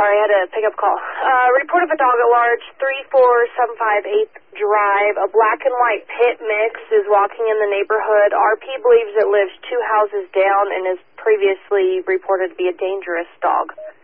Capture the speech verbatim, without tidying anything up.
sorry, I had a pickup call. Uh, report of a dog at large, three four seven five eighth Drive. A black and white pit mix is walking in the neighborhood. R P believes it lives two houses down and is previously reported to be a dangerous dog.